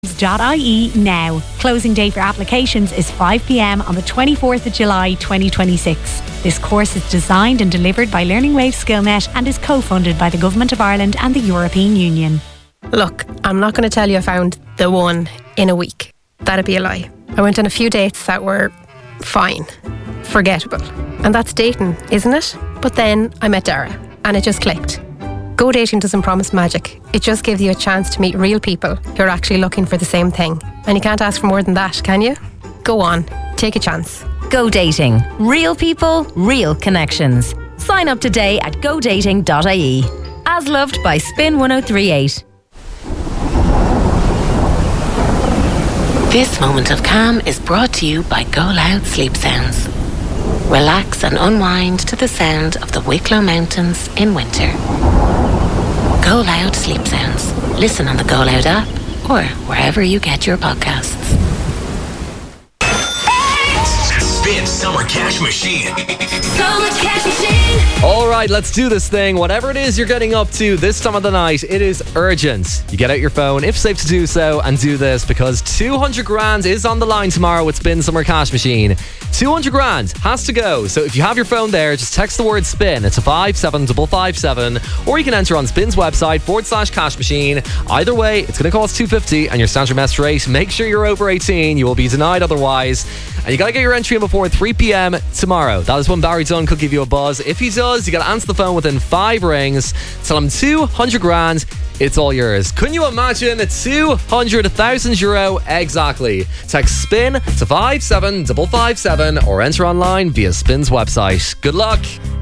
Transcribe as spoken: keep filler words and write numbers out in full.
.ie now. Closing date for applications is five p.m. on the twenty-fourth of July twenty twenty-six. This course is designed and delivered by Learning Wave SkillNet and is co-funded by the Government of Ireland and the European Union. Look, I'm not going to tell you I found the one in a week. That'd be a lie. I went on a few dates that were fine, forgettable. And that's dating, isn't it? But then I met Dara and it just clicked. Go dating doesn't promise magic. It just gives you a chance to meet real people who are actually looking for the same thing. And you can't ask for more than that, can you? Go on, take a chance. Go Dating. Real people, real connections. Sign up today at go dating dot I E. As loved by Spin one oh three eight. This moment of calm is brought to you by Go Loud Sleep Sounds. Relax and unwind to the sound of the Wicklow Mountains in winter. Go Loud Sleep Sounds. Listen on the Go Loud app or wherever you get your podcasts. Spin Summer Cash Machine. Summer Cash Machine. All right, let's do this thing. Whatever it is you're getting up to this time of the night, it is urgent. You get out your phone, if safe to do so, and do this because two hundred grand is on the line tomorrow with Spin Summer Cash Machine. two hundred grand has to go. So if you have your phone there, just text the word spin. It's a five seven five five seven, or you can enter on Spin's website forward slash cash machine. Either way, it's going to cost two fifty and your standard mess rate. Make sure you're over eighteen. You will be denied otherwise. And you got to get your entry in before three p.m. tomorrow. That is when Barry Dunn could give you a buzz. If he does, you got to answer the phone within five rings. Tell him two hundred grand. It's all yours. Couldn't you imagine two hundred thousand euro exactly? Text SPIN to five seven five five seven or enter online via Spin's website. Good luck.